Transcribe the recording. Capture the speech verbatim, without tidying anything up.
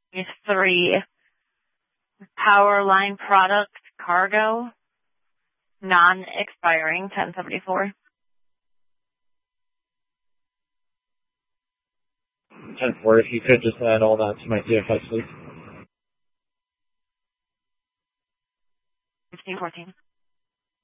three, power line product cargo, non-expiring, ten seventy-four. ten four, if you could just add all that to my C F X, please. fifteen fourteen.